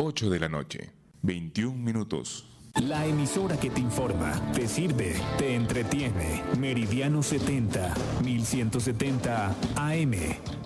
8 de la noche, 21 minutos. La emisora que te informa, te sirve, te entretiene. Meridiano 70, 1170 AM.